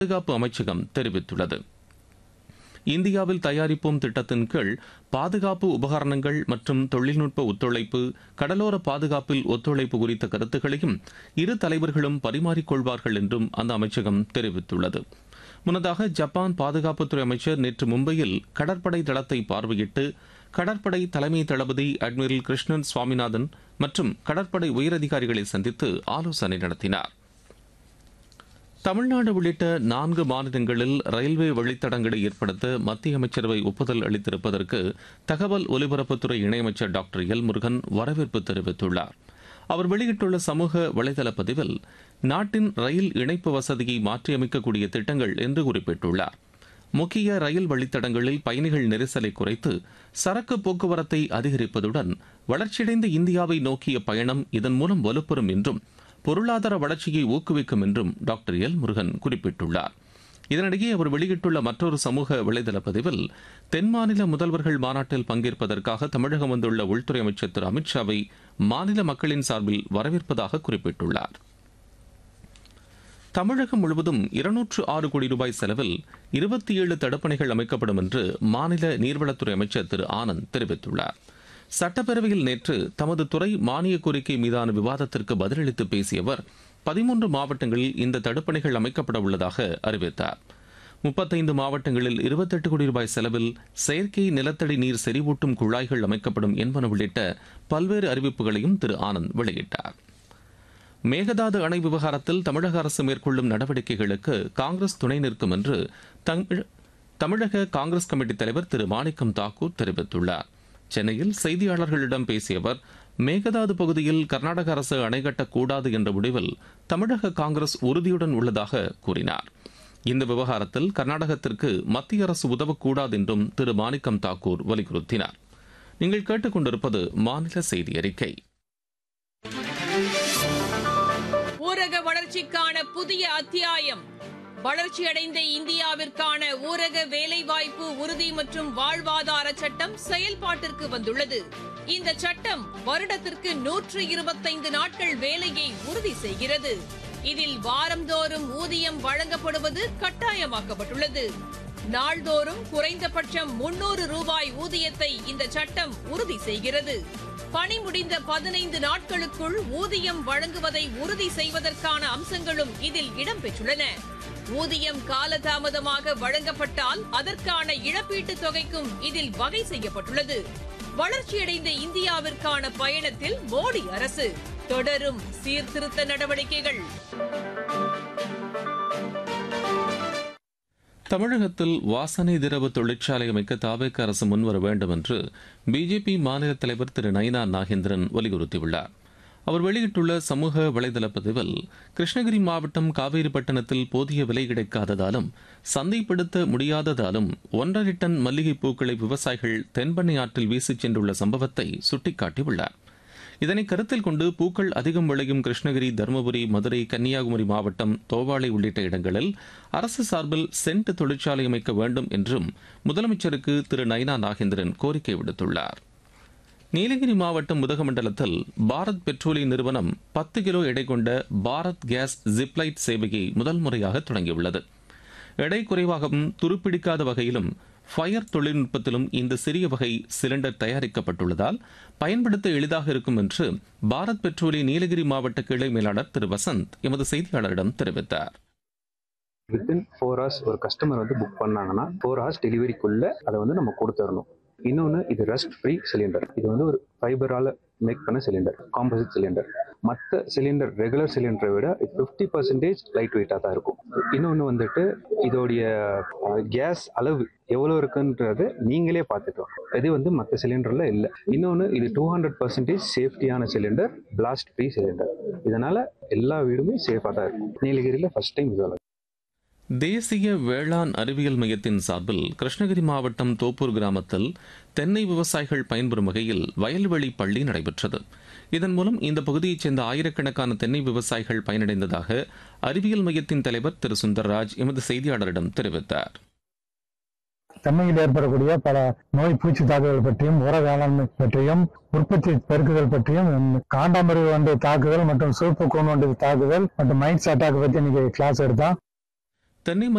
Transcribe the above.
பாதுகாப்பு அமைச்சகம் தெரிவித்துள்ளது. இந்தியாவில் தயாரிப்போம் திட்டத்தின் கீழ் பாதுகாப்பு உபகரணங்கள் மற்றும் தொழில்நுட்ப ஒத்துழைப்பு, கடலோர பாதுகாப்பில் ஒத்துழைப்பு குறித்த கருத்துக்களையும் இரு தலைவர்களும் பரிமாறிக்கொள்வார்கள் என்றும் அந்த அமைச்சகம் தெரிவித்துள்ளது. முன்னதாக ஜப்பான் பாதுகாப்புத்துறை அமைச்சர் நேற்று மும்பையில் கடற்படை தளத்தை பார்வையிட்டு கடற்படை தலைமை தளபதி அட்மிரல் கிருஷ்ணன் சுவாமிநாதன் மற்றும் கடற்படை உயரதிகாரிகளை சந்தித்து ஆலோசனை நடத்தினார். தமிழ்நாடு உள்ளிட்ட 4 மாநிலங்களில் ரயில்வே வழித்தடங்களை ஏற்படுத்த மத்திய அமைச்சரவை ஒப்புதல் அளித்திருப்பதற்கு தகவல் ஒலிபரப்புத்துறை இணையமைச்சர் டாக்டர் எல் முருகன் வரவேற்பு தெரிவித்துள்ளார். அவர் வெளியிட்டுள்ள சமூக வலைதள பதிவில் நாட்டின் ரயில் இணைப்பு வசதியை மாற்றியமைக்கக்கூடிய திட்டங்கள் என்று குறிப்பிட்டுள்ளார். முக்கிய ரயில் வழித்தடங்களில் பயணிகள் நெரிசலை குறைத்து சரக்கு போக்குவரத்தை அதிகரிப்பதுடன் வளர்ச்சியடைந்த இந்தியாவை நோக்கிய பயணம் இதன் மூலம் வலுப்பெறும் என்றும் பொருளாதார வளர்ச்சியை ஊக்குவிக்கும் என்றும் டாக்டர் எல் முருகன் குறிப்பிட்டுள்ளார். இதனிடையே அவர் வெளியிட்டுள்ள மற்றொரு சமூக வலைதள பதிவில் தென் மாநில முதல்வர்கள் மாநாட்டில் பங்கேற்பதற்காக தமிழகம் வந்துள்ள உள்துறை அமைச்சர் திரு அமித்ஷாவை மாநில மக்களின் சார்பில் வரவேற்பதாக குறிப்பிட்டுள்ளார். தமிழகம் முழுவதும் 206 கோடி ரூபாய் செலவில் 27 தடுப்பணைகள் அமைக்கப்படும் என்று மாநில நீர்வளத்துறை அமைச்சர் திரு ஆனந்த் தெரிவித்துள்ளார். சட்டப்பேரவையில் நேற்று தமது துறை மானிய கோரிக்கை மீதான விவாதத்திற்கு பதிலளித்து பேசிய அவர் 13 மாவட்டங்களில் இந்த தடுப்பணைகள் அமைக்கப்பட உள்ளதாக அறிவித்தார். 35 மாவட்டங்களில் 28 கோடி ரூபாய் செலவில் செயற்கை நிலத்தடி நீர் செறிவூட்டும் குழாய்கள் அமைக்கப்படும் என்பன உள்ளிட்ட பல்வேறு அறிவிப்புகளையும் திரு ஆனந்த் வெளியிட்டார். மேகதாது அணை விவகாரத்தில் தமிழக அரசு மேற்கொள்ளும் நடவடிக்கைகளுக்கு காங்கிரஸ் துணை நிற்கும் என்று தமிழக காங்கிரஸ் கமிட்டி தலைவர் திரு மாணிக்கம் தாக்கூர் தெரிவித்துள்ளார். சென்னையில் செய்தியாளர்களிடம் பேசிய அவர் மேகதாது பகுதியில் கர்நாடக அரசு அணை கட்டக்கூடாது என்ற முடிவில் தமிழக காங்கிரஸ் உறுதியுடன் உள்ளதாக கூறினார். இந்த விவகாரத்தில் கர்நாடகத்திற்கு மத்திய அரசு உதவக்கூடாது என்றும் திரு மாணிக்கம் தாக்கூர் வலியுறுத்தினார். நீங்கள் கேட்டுக்கொண்டிருப்பது மாநில செய்தி அறிக்கை. ஊரக வளர்ச்சிக்கான புதிய அத்தியாயம். வளர்ச்சியடைந்த இந்தியாவிற்கான ஊரக வேலைவாய்ப்பு உறுதி மற்றும் வாழ்வாதார சட்டம் செயல்பாட்டிற்கு வந்துள்ளது. இந்த சட்டம் வருடத்திற்கு 125 நாட்கள் வேலையை உறுதி செய்கிறது. இதில் வாரந்தோறும் ஊதியம் வழங்கப்படுவது கட்டாயமாக்கப்பட்டுள்ளது. நாள்தோறும் குறைந்தபட்சம் 300 ரூபாய் ஊதியத்தை இந்த சட்டம் உறுதி செய்கிறது. பணி முடிந்த 15 நாட்களுக்குள் ஊதியம் வழங்குவதை உறுதி செய்வதற்கான அம்சங்களும் இதில் இடம்பெற்றுள்ளன. ஊதியம் காலதாமதமாக வழங்கப்பட்டால் அதற்கான இழப்பீட்டுத் தொகைக்கும் இதில் வகை செய்யப்பட்டுள்ளது. வளர்ச்சியடைந்த இந்தியாவிற்கான பயணத்தில் மோடி அரசு தொடரும் சீர்திருத்த நடவடிக்கைகள். தமிழகத்தில் வாசனை திரவ தொழிற்சாலை அமைக்க தாவேக அரசு முன்வர வேண்டும் என்று பிஜேபி மாநில தலைவர் திரு நயினா நாகேந்திரன் வலியுறுத்தியுள்ளார். அவர் வெளியிட்டுள்ள சமூக வலைதள பதிவில் கிருஷ்ணகிரி மாவட்டம் காவேரிப்பட்டினத்தில் போதிய விலை கிடைக்காததாலும் சந்தைப்படுத்த முடியாததாலும் 1.5 டன் மல்லிகை பூக்களை விவசாயிகள் தென்பண்ணை ஆற்றில் வீசிச் சென்றுள்ள சம்பவத்தை சுட்டிக்காட்டியுள்ளார். இதனை கருத்தில் கொண்டு பூக்கள் அதிகம் விளையும் கிருஷ்ணகிரி, தருமபுரி, மதுரை, கன்னியாகுமரி மாவட்டம், தோவாளை உள்ளிட்ட இடங்களில் அரசு சார்பில் சென்ட் தொழிற்சாலை அமைக்க வேண்டும் என்றும் முதலமைச்சருக்கு திரு நயினா நாகேந்திரன் கோரிக்கை விடுத்துள்ளார். நீலகிரி மாவட்டம் உதகமண்டலத்தில் பாரத் பெட்ரோலிய நிறுவனம் 10 கிலோ எடை கொண்ட பாரத் கேஸ் ஜிப்லைட் சேவையை முதல் முறையாக தொடங்கியுள்ளது. எடை குறைவாகவும் துருப்பிடிக்காத வகையிலும் ஃபயர் தொழில்நுட்பத்திலும் இந்த சிறிய வகை சிலிண்டர் தயாரிக்கப்பட்டுள்ளதால் பயன்படுத்த எளிதாக இருக்கும் என்று பாரத் பெட்ரோலிய நீலகிரி மாவட்ட கிளை மேலாளர் திரு வசந்த் எமது செய்தியாளரிடம் தெரிவித்தார். வித்தின் 4 hours ஒரு கஸ்டமர் புக் பண்ணாங்கன்னா 4 hours டெலிவரிக்குள்ள அதை நம்ம கொடுத்துடணும். இன்னொன்று, இது ரஸ்ட் ஃப்ரீ சிலிண்டர். இது ஒரு ஃபைபரால மேக் பண்ண சிலிண்டர், காம்போசிட் சிலிண்டர். மற்ற சிலிண்டர் ரெகுலர் சிலிண்டரை விட 50% லைட் வெயிட்டாக தான் இருக்கும். இன்னொன்று இதோடைய கேஸ் அளவு எவ்வளோ இருக்குன்றது நீங்களே பார்த்துக்கலாம். இது மற்ற சிலிண்டர்ல இல்லை. இன்னொன்று, இது 200% சேஃப்டியான சிலிண்டர், பிளாஸ்ட் ஃப்ரீ சிலிண்டர். இதனால எல்லா வீடுமே சேஃபாக தான் இருக்கும். நீலகிரியில் ஃபர்ஸ்ட் டைம் இது. தேசிய வேளாண் அறிவியல் மையத்தின் சார்பில் கிருஷ்ணகிரி மாவட்டம் தோப்பூர் கிராமத்தில் தென்னை விவசாயிகள் பயன்பெறும் வகையில் வயல்வெளி பள்ளி நடைபெற்றது. இதன் மூலம் இந்த பகுதியைச் சேர்ந்த ஆயிரக்கணக்கான தென்னை விவசாயிகள் பயனடைந்ததாக அறிவியல் மையத்தின் தலைவர் திரு சுந்தர்ராஜ் எமது செய்தியாளரிடம் தெரிவித்தார். தென்னையில் ஏற்படக்கூடிய பல நோய் பூச்சி தாக்குதல் பற்றியும், உர வேளாண்மை பற்றியும், உற்பத்தி பெருக்குதல் பற்றியும், காண்டாமிருக தாக்குதல் மற்றும் சிவப்பு கூன் தாக்குதல் மற்றும் மைட்ஸ் அட்டாக் பற்றி இன்னைக்கு கிளாஸ் எடுத்தோம். தென்னை